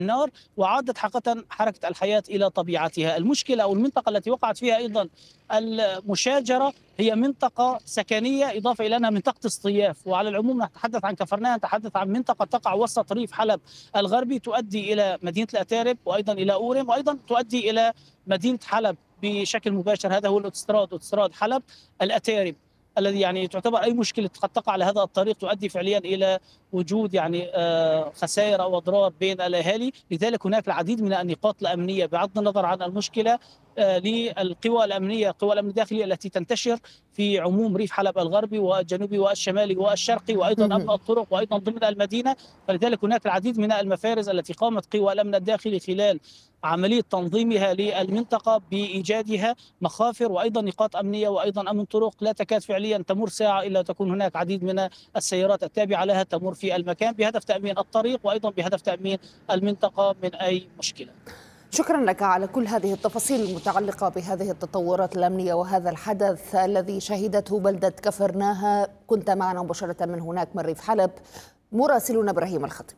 النار، وعادت حقيقة حركة الحياة إلى طبيعتها. المشكلة أو المنطقة التي وقعت فيها أيضا المشاجرة هي منطقة سكنية، إضافة إلى أنها منطقة اصطياف. وعلى العموم نتحدث عن كفرناء، نتحدث عن منطقة تقع وسط ريف حلب الغربي، تؤدي إلى مدينة الأتارب وأيضا إلى أورم، وأيضا تؤدي إلى مدينة حلب بشكل مباشر. هذا هو الأوتوستراد، أوتوستراد حلب الأتارب، الذي يعني تعتبر أي مشكلة قد تقع على هذا الطريق تؤدي فعليا إلى وجود يعني خسائر أو أضرار بين الأهالي. لذلك هناك العديد من النقاط الأمنية بغض النظر عن المشكلة للقوى الأمنية، القوى الأمن الداخلية التي تنتشر في عموم ريف حلب الغربي والجنوبي والشمالي والشرقي، وأيضا أمن الطرق، وأيضا ضمن المدينة. فلذلك هناك العديد من المفارز التي قامت قوى الأمن الداخلي خلال عملية تنظيمها للمنطقة بإيجادها مخافر وأيضا نقاط أمنية وأيضا أمن طرق. لا تكاد فعليا تمر ساعة إلا تكون هناك عديد من السيارات التابعة لها تمر في المكان بهدف تأمين الطريق وأيضا بهدف تأمين المنطقة من أي مشكلة. شكرا لك على كل هذه التفاصيل المتعلقة بهذه التطورات الأمنية وهذا الحدث الذي شهدته بلدة كفرناها. كنت معنا مباشرة من هناك من ريف حلب مراسلنا إبراهيم الخطيب.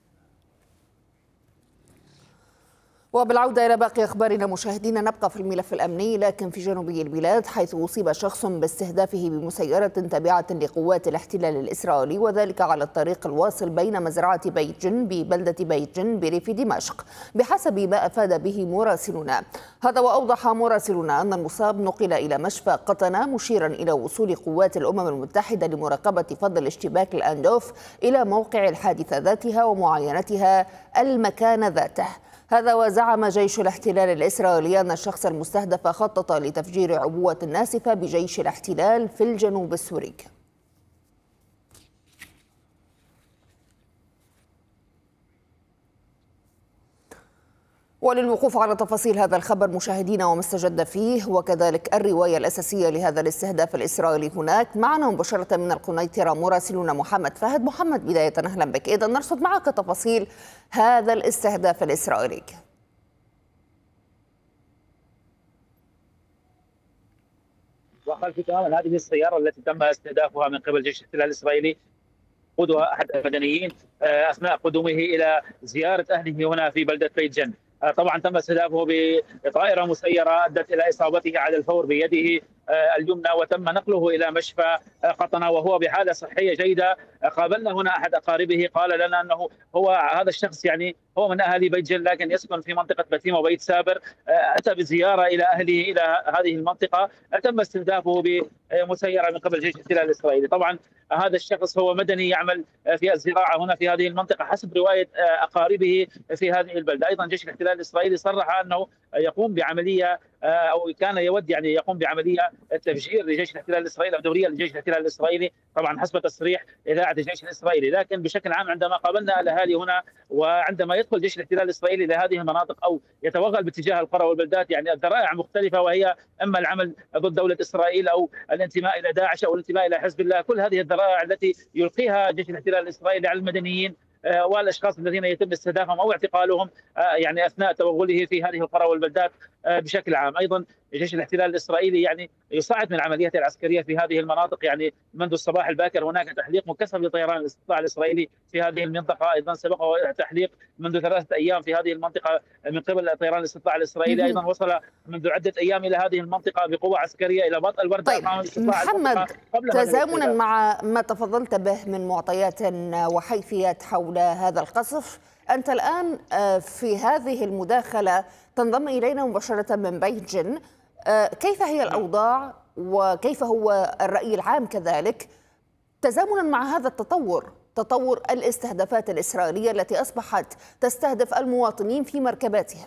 وبالعودة إلى باقي أخبارنا مشاهدينا، نبقى في الملف الأمني لكن في جنوبي البلاد، حيث أصيب شخص باستهدافه بمسيرة تابعة لقوات الاحتلال الإسرائيلي، وذلك على الطريق الواصل بين مزرعة بيت جن ببلدة بيت جن بريف دمشق بحسب ما أفاد به مراسلنا. هذا وأوضح مراسلنا أن المصاب نقل إلى مشفى قطنة، مشيرا إلى وصول قوات الأمم المتحدة لمراقبة فض الاشتباك الأندوف إلى موقع الحادثة ذاتها ومعاينتها المكان ذاته. هذا وزعم جيش الاحتلال الإسرائيلي أن الشخص المستهدف خطط لتفجير عبوة ناسفة بجيش الاحتلال في الجنوب السوري. وللوقوف على تفاصيل هذا الخبر مشاهدينا وما استجد فيه وكذلك الرواية الأساسية لهذا الاستهداف الإسرائيلي، هناك معنا مباشرة من القنيطرة مراسلنا محمد فهد. محمد، بداية أهلا بك. إذا نرصد معك تفاصيل هذا الاستهداف الإسرائيلي. وخلف تماما هذه السيارة التي تم استهدافها من قبل جيش الاحتلال الإسرائيلي قودها أحد المدنيين أثناء قدومه إلى زيارة أهله هنا في بلدة بيت جن. طبعا تم استهدافه بطائرة مسيرة أدت إلى إصابته على الفور بيده اليمنى، وتم نقله إلى مشفى قطنة وهو بحالة صحية جيدة. قابلنا هنا أحد أقاربه قال لنا أنه هو هذا الشخص يعني هو من أهالي بيت جن لكن يسكن في منطقة بتيم وبيت سابر، أتى بزيارة إلى أهله إلى هذه المنطقة، تم استهدافه بمسيرة من قبل جيش الاحتلال الإسرائيلي. طبعا هذا الشخص هو مدني يعمل في الزراعة هنا في هذه المنطقة حسب رواية أقاربه في هذه البلدة. أيضا جيش الاحتلال الإسرائيلي صرح أنه يقوم بعملية أو كان يود يعني يقوم بعملية تفجير لجيش الاحتلال الإسرائيلي أو دورية لجيش الاحتلال الإسرائيلي، طبعا حسب تصريح إذاعة الجيش الإسرائيلي. لكن بشكل عام عندما قابلنا الأهالي هنا وعندما يدخل جيش الاحتلال الإسرائيلي لهذه المناطق أو يتوغل باتجاه القرى والبلدات، يعني الذرائع مختلفة، وهي إما العمل ضد دولة إسرائيل أو الانتماء إلى داعش أو الانتماء إلى حزب الله. كل هذه الذرائع التي يلقيها جيش الاحتلال الإسرائيلي على المدنيين والاشخاص الذين يتم استهدافهم او اعتقالهم يعني اثناء توغله في هذه القرى والبلدات بشكل عام. ايضا جيش الاحتلال الاسرائيلي يعني يصعد من العمليات العسكريه في هذه المناطق، يعني منذ الصباح الباكر هناك تحليق مكثف لطيران الاستطلاع الاسرائيلي في هذه المنطقه، ايضا سبقه تحليق منذ 3 ايام في هذه المنطقه من قبل طيران الاستطلاع الاسرائيلي. ايضا وصل منذ عده ايام الى هذه المنطقه بقوه عسكريه الى بطء الورده. طيب محمد، تزامنا مع ما تفضلت به من معطيات وحيثيات حول هذا القصف، أنت الآن في هذه المداخلة تنضم إلينا مباشرة من بيت جن. كيف هي الأوضاع وكيف هو الرأي العام كذلك تزامنا مع هذا تطور الاستهدافات الإسرائيلية التي أصبحت تستهدف المواطنين في مركباتهم؟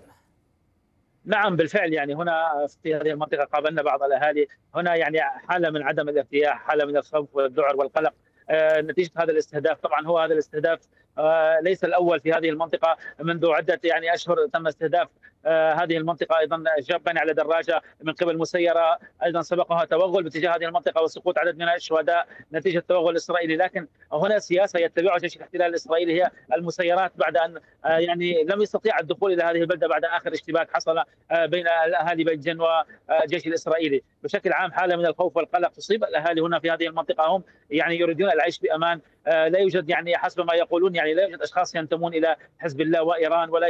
نعم بالفعل، يعني هنا في هذه المنطقة قابلنا بعض الأهالي هنا، يعني حالة من عدم الارتياح، حالة من الخوف والذعر والقلق نتيجة هذا الاستهداف. طبعا هو هذا الاستهداف ليس الأول في هذه المنطقة، منذ عدة يعني أشهر تم استهداف هذه المنطقة أيضا جابا على دراجة من قبل مسيرة، أيضا سبقها توغل باتجاه هذه المنطقة وسقوط عدد من الشهداء نتيجة التوغل الإسرائيلي. لكن هنا سياسة يتبعها جيش الاحتلال الإسرائيلي هي المسيرات بعد أن يعني لم يستطيع الدخول إلى هذه البلدة بعد آخر اشتباك حصل بين الأهالي بيت جن والجيش الإسرائيلي. بشكل عام حالة من الخوف والقلق تصيب الأهالي هنا في هذه المنطقة، هم يعني يريدون العيش بأمان. لا يوجد يعني حسب ما يقولون يعني لا يوجد أشخاص ينتمون إلى حزب الله وإيران ولا